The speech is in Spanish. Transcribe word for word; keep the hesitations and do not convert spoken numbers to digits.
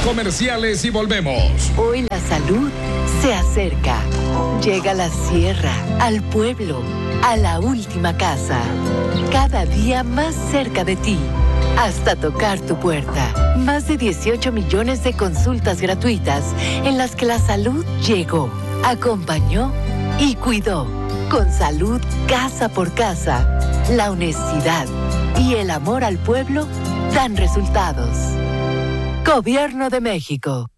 comerciales y volvemos. Hoy la salud se acerca. Llega a la sierra, al pueblo, a la última casa. Cada día más cerca de ti. Hasta tocar tu puerta. Más de dieciocho millones de consultas gratuitas en las que la salud llegó, acompañó y cuidó. Con salud casa por casa, la honestidad y el amor al pueblo dan resultados. Gobierno de México.